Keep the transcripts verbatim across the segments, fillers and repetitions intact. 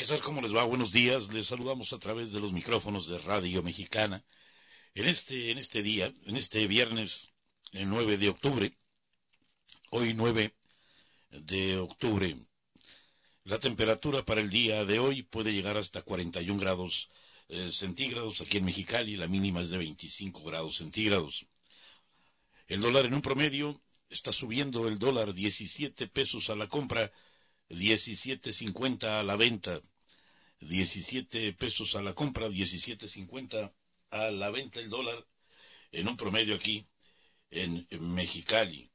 ¿Qué tal? ¿Cómo les va? Buenos días. Les saludamos a través de los micrófonos de Radio Mexicana. En este, en este día, en este viernes, el nueve de octubre, hoy nueve de octubre, la temperatura para el día de hoy puede llegar hasta cuarenta y un grados eh, centígrados aquí en Mexicali. La mínima es de veinticinco grados centígrados. El dólar en un promedio está subiendo, el dólar diecisiete pesos a la compra, diecisiete cincuenta a la venta. diecisiete pesos a la compra, diecisiete cincuenta a la venta el dólar en un promedio aquí en Mexicali.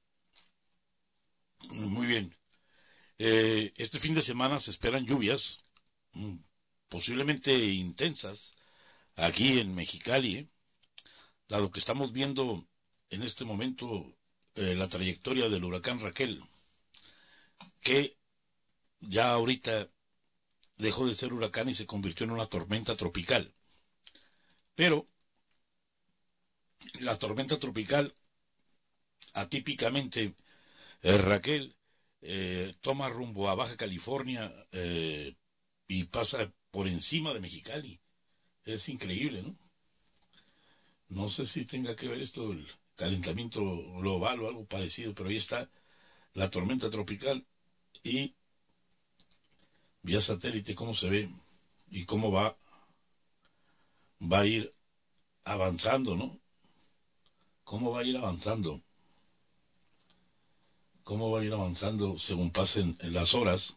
Muy bien. Eh, este fin de semana se esperan lluvias, mm, posiblemente intensas, aquí en Mexicali, ¿eh? Dado que estamos viendo en este momento eh, la trayectoria del huracán Raquel, que ya ahorita dejó de ser huracán y se convirtió en una tormenta tropical. Pero la tormenta tropical, atípicamente, eh, Raquel, eh, toma rumbo a Baja California eh, y pasa por encima de Mexicali. Es increíble, ¿no? No sé si tenga que ver esto el calentamiento global o algo parecido, pero ahí está la tormenta tropical y vía satélite cómo se ve y cómo va va a ir avanzando, ¿no? Cómo va a ir avanzando, cómo va a ir avanzando según pasen las horas.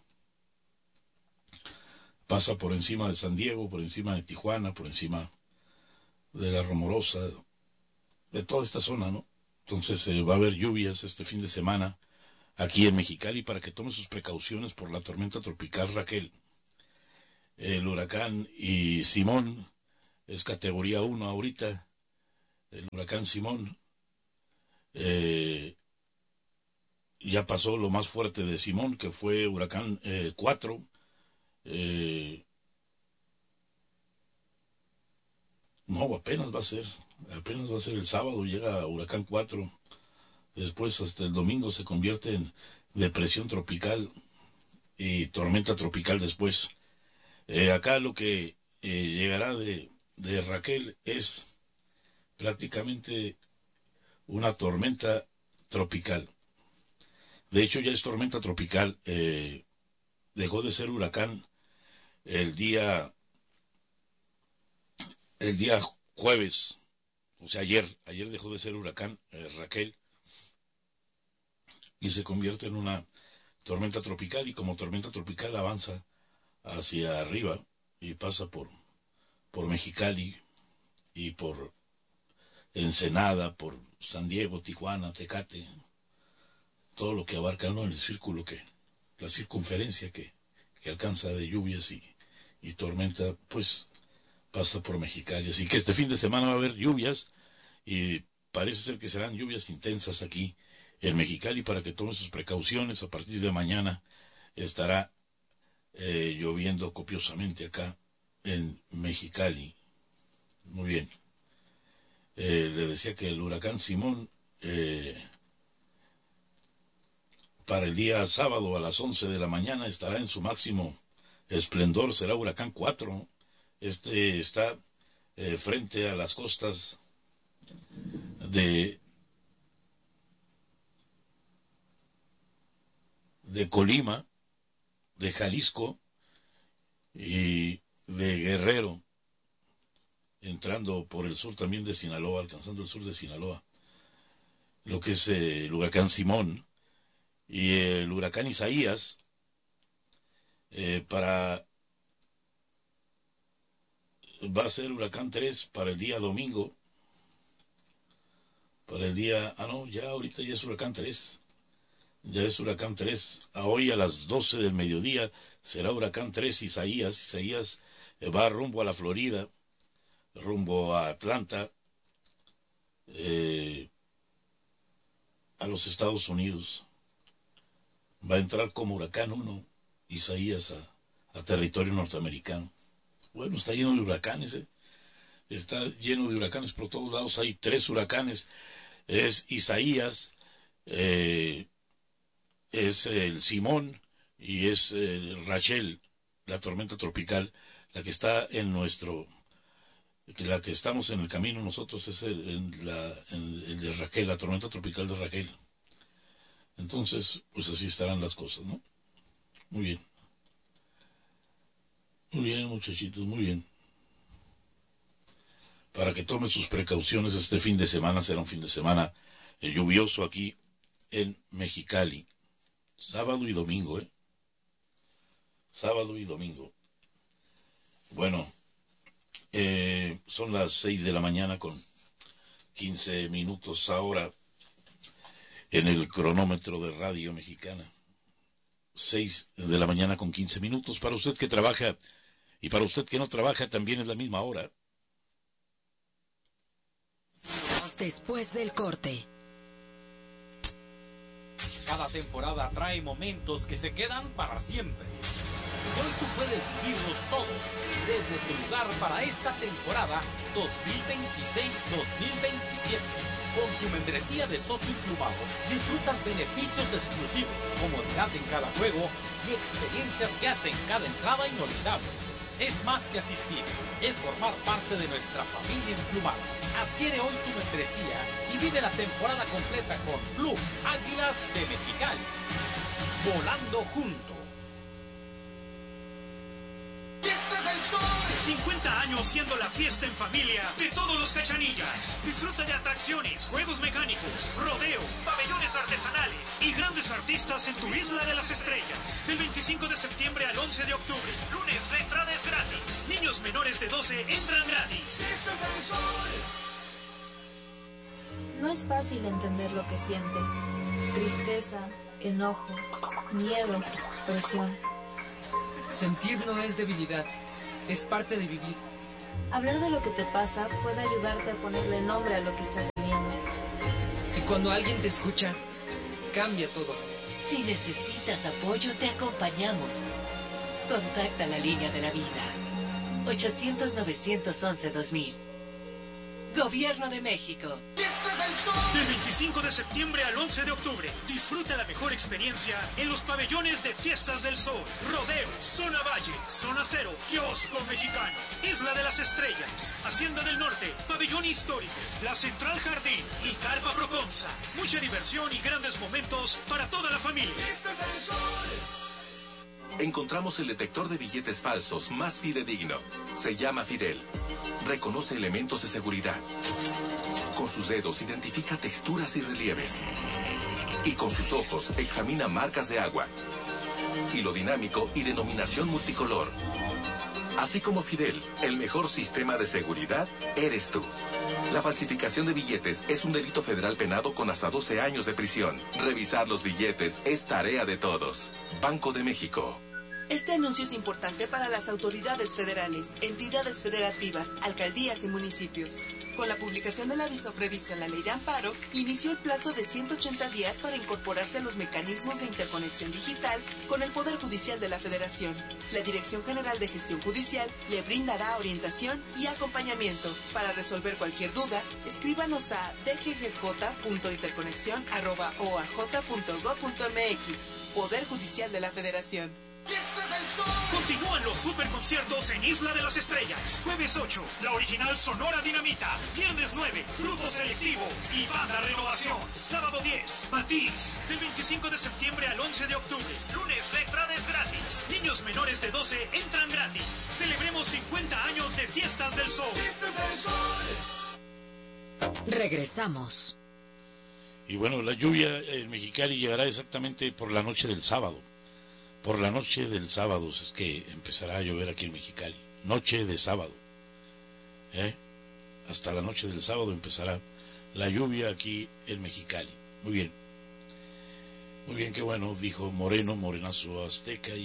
Pasa por encima de San Diego, por encima de Tijuana, por encima de la Rumorosa, de toda esta zona, ¿no? Entonces eh, va a haber lluvias este fin de semana aquí en Mexicali para que tome sus precauciones por la tormenta tropical Raquel. El huracán y Simón es categoría uno ahorita. El huracán Simón eh, ya pasó lo más fuerte de Simón, que fue huracán eh, cuatro. Eh, no, apenas va a ser, apenas va a ser el sábado, llega huracán cuatro. Después hasta el domingo se convierte en depresión tropical y tormenta tropical después. Eh, acá lo que eh, llegará de, de Raquel es prácticamente una tormenta tropical. De hecho ya es tormenta tropical. Eh, dejó de ser huracán el día el día jueves, o sea ayer, ayer dejó de ser huracán eh, Raquel y se convierte en una tormenta tropical, y como tormenta tropical avanza hacia arriba y pasa por, por Mexicali y por Ensenada, por San Diego, Tijuana, Tecate, todo lo que abarca, ¿no? El círculo que, la circunferencia que, que alcanza de lluvias y, y tormenta, pues pasa por Mexicali. Así que este fin de semana va a haber lluvias y parece ser que serán lluvias intensas aquí en Mexicali para que tomen sus precauciones. A partir de mañana estará eh, lloviendo copiosamente acá en Mexicali. Muy bien. Eh, le decía que el huracán Simón eh, para el día sábado a las once de la mañana estará en su máximo esplendor, será huracán cuatro. Este está eh, frente a las costas de de Colima, de Jalisco y de Guerrero, entrando por el sur también de Sinaloa, alcanzando el sur de Sinaloa, lo que es eh, el huracán Simón y el huracán Isaías, eh, para va a ser huracán tres para el día domingo, para el día, ah no, ya ahorita ya es huracán tres, ya es huracán tres, a hoy a las doce del mediodía será huracán tres Isaías. Isaías eh, va rumbo a la Florida, rumbo a Atlanta, eh, a los Estados Unidos. Va a entrar como huracán uno Isaías a, a territorio norteamericano. Bueno, está lleno de huracanes, ¿eh? Está lleno de huracanes por todos lados. Hay tres huracanes. Es Isaías, eh, es el Simón y es el Rachel, la tormenta tropical, la que está en nuestro, la que estamos en el camino nosotros es el, en la, en el de Raquel, la tormenta tropical de Raquel. Entonces, pues así estarán las cosas, ¿no? Muy bien. Muy bien, muchachitos, muy bien. Para que tomen sus precauciones, este fin de semana será un fin de semana lluvioso aquí en Mexicali. Sábado y domingo, ¿eh? Sábado y domingo. Bueno, eh, son las seis de la mañana con quince minutos ahora en el cronómetro de Radio Mexicana. Seis de la mañana con quince minutos. Para usted que trabaja y para usted que no trabaja también es la misma hora. Después del corte. Cada temporada trae momentos que se quedan para siempre. Hoy tú puedes vivirlos todos desde tu lugar para esta temporada dos mil veintiséis dos mil veintisiete. Con tu membresía de socio inclubados disfrutas beneficios exclusivos, comodidad en cada juego y experiencias que hacen cada entrada inolvidable. Es más que asistir, es formar parte de nuestra familia emplumada. Adquiere hoy tu membresía y vive la temporada completa con Club Águilas de Mexicali. Volando juntos. cincuenta años siendo la fiesta en familia de todos los Cachanillas. Disfruta de atracciones, juegos mecánicos, rodeo, pabellones artesanales y grandes artistas en tu Isla de las Estrellas. Del veinticinco de septiembre al once de octubre. Lunes la entrada es gratis. Niños menores de doce entran gratis. No es fácil entender lo que sientes. Tristeza, enojo, miedo, presión. Sentir no es debilidad, es parte de vivir. Hablar de lo que te pasa puede ayudarte a ponerle nombre a lo que estás viviendo. Y cuando alguien te escucha, cambia todo. Si necesitas apoyo, te acompañamos. Contacta la línea de la vida. ochocientos, novecientos once, dos mil. Gobierno de México. Del veinticinco de septiembre al once de octubre, disfruta la mejor experiencia en los pabellones de Fiestas del Sol, Rodeo, Zona Valle, Zona Cero, Kiosco Mexicano, Isla de las Estrellas, Hacienda del Norte, Pabellón Histórico, la Central Jardín y Carpa Proconza. Mucha diversión y grandes momentos para toda la familia. Fiestas del Sol. Encontramos el detector de billetes falsos más fidedigno. Se llama Fidel. Reconoce elementos de seguridad. Con sus dedos identifica texturas y relieves. Y con sus ojos examina marcas de agua. Hilo dinámico y denominación multicolor. Así como Fidel, el mejor sistema de seguridad eres tú. La falsificación de billetes es un delito federal penado con hasta doce años de prisión. Revisar los billetes es tarea de todos. Banco de México. Este anuncio es importante para las autoridades federales, entidades federativas, alcaldías y municipios. Con la publicación del aviso previsto en la Ley de Amparo, inició el plazo de ciento ochenta días para incorporarse a los mecanismos de interconexión digital con el Poder Judicial de la Federación. La Dirección General de Gestión Judicial le brindará orientación y acompañamiento. Para resolver cualquier duda, escríbanos a d g g j punto interconexión arroba o a j punto gob punto m x. Poder Judicial de la Federación. Continúan los superconciertos en Isla de las Estrellas. Jueves ocho, la original Sonora Dinamita. Viernes nueve, Grupo Selectivo y Banda Renovación. Sábado diez, Matiz. Del veinticinco de septiembre al once de octubre. Lunes la entrada es gratis. Niños menores de doce entran gratis. Celebremos cincuenta años de Fiestas del Sol. Fiestas del Sol. Regresamos. Y bueno, la lluvia en Mexicali llegará exactamente por la noche del sábado. Por la noche del sábado es que empezará a llover aquí en Mexicali. Noche de sábado. ¿Eh? Hasta la noche del sábado empezará la lluvia aquí en Mexicali. Muy bien. Muy bien, qué bueno, dijo Moreno, morenazo azteca.